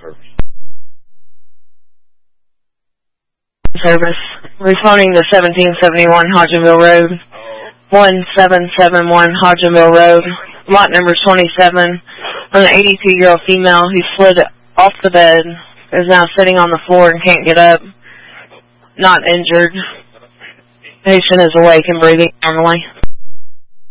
Service. Responding to 1771 Hodgenville Road. 1771 Hodgenville Road. Lot number 27. An 82-year-old female who slid off the bed is now sitting on the floor and can't get up. Not injured. Patient is awake and breathing normally.